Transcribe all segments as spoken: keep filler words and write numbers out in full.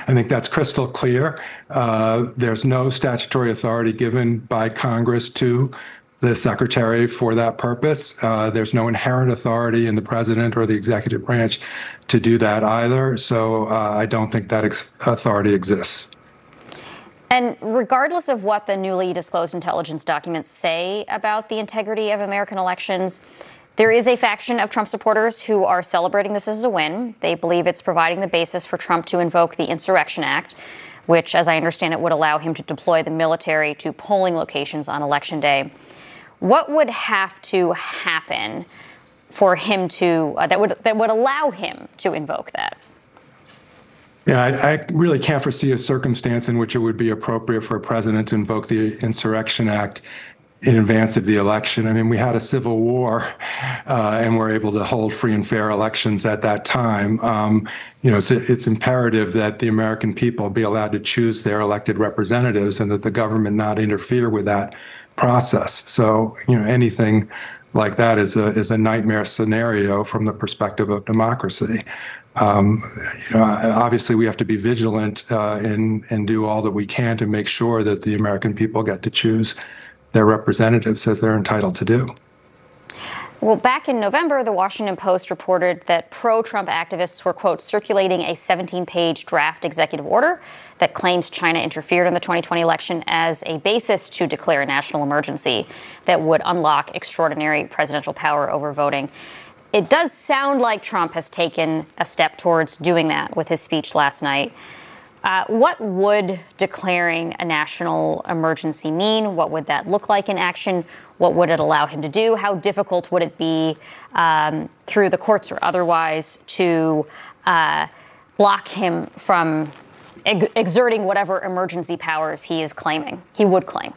I think that's crystal clear. Uh, there's no statutory authority given by Congress to the secretary for that purpose. Uh, there's no inherent authority in the president or the executive branch to do that either. So uh, I don't think that ex- authority exists. And regardless of what the newly disclosed intelligence documents say about the integrity of American elections, there is a faction of Trump supporters who are celebrating this as a win. They believe it's providing the basis for Trump to invoke the Insurrection Act, which, as I understand it, would allow him to deploy the military to polling locations on Election Day. What would have to happen for him to uh, that would that would allow him to invoke that? Yeah, I, I really can't foresee a circumstance in which it would be appropriate for a president to invoke the Insurrection Act in advance of the election. I mean, we had a civil war, uh, and we're able to hold free and fair elections at that time. Um, you know, it's, it's imperative that the American people be allowed to choose their elected representatives and that the government not interfere with that process. So, you know, anything like that is a is a nightmare scenario from the perspective of democracy. Um, you know, obviously, we have to be vigilant uh, and and do all that we can to make sure that the American people get to choose their representatives as they're entitled to do. Well, back in November, the Washington Post reported that pro-Trump activists were, quote, circulating a seventeen-page draft executive order that claims China interfered in the twenty twenty election as a basis to declare a national emergency that would unlock extraordinary presidential power over voting. It does sound like Trump has taken a step towards doing that with his speech last night. Uh, what would declaring a national emergency mean? What would that look like in action? What would it allow him to do? How difficult would it be um, through the courts or otherwise to uh, block him from ex- exerting whatever emergency powers he is claiming, he would claim?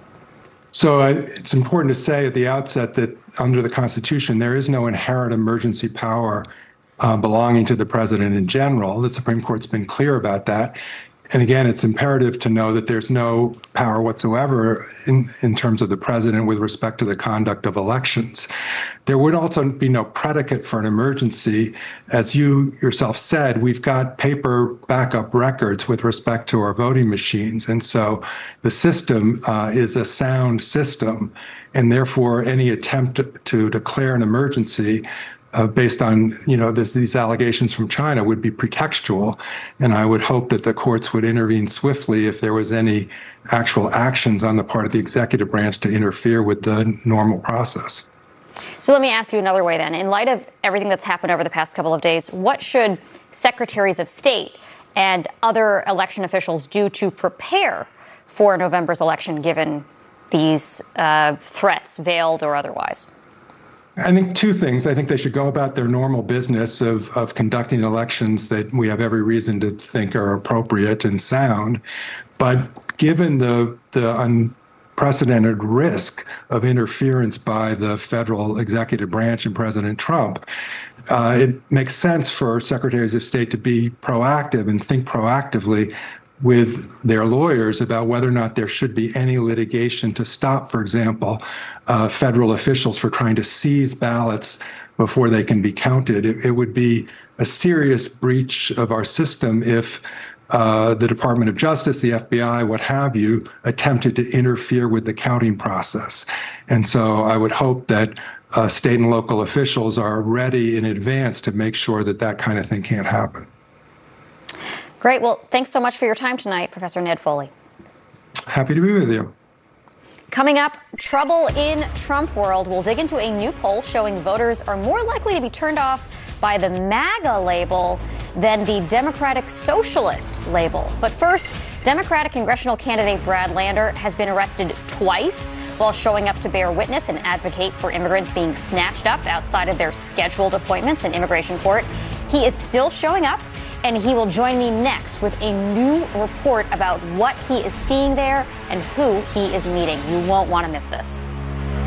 So uh, it's important to say at the outset that under the Constitution, there is no inherent emergency power Uh, belonging to the president in general. The Supreme Court's been clear about that. And again, it's imperative to know that there's no power whatsoever in, in terms of the president with respect to the conduct of elections. There would also be no predicate for an emergency. As you yourself said, we've got paper backup records with respect to our voting machines. And so the system uh, is a sound system. And therefore, any attempt to, to declare an emergency Uh, based on, you know, this, these allegations from China would be pretextual. And I would hope that the courts would intervene swiftly if there was any actual actions on the part of the executive branch to interfere with the normal process. So let me ask you another way then. In light of everything that's happened over the past couple of days, what should secretaries of state and other election officials do to prepare for November's election, given these uh, threats, veiled or otherwise? I think two things. I think they should go about their normal business of, of conducting elections that we have every reason to think are appropriate and sound. But given the, the unprecedented risk of interference by the federal executive branch and President Trump, uh, it makes sense for secretaries of state to be proactive and think proactively with their lawyers about whether or not there should be any litigation to stop, for example, uh, federal officials for trying to seize ballots before they can be counted. It, it would be a serious breach of our system if uh, the Department of Justice, the F B I, what have you, attempted to interfere with the counting process. And so I would hope that uh, state and local officials are ready in advance to make sure that that kind of thing can't happen. Great. Well, thanks so much for your time tonight, Professor Ned Foley. Happy to be with you. Coming up, trouble in Trump world. We'll dig into a new poll showing voters are more likely to be turned off by the MAGA label than the Democratic Socialist label. But first, Democratic congressional candidate Brad Lander has been arrested twice while showing up to bear witness and advocate for immigrants being snatched up outside of their scheduled appointments in immigration court. He is still showing up, and he will join me next with a new report about what he is seeing there and who he is meeting. You won't want to miss this.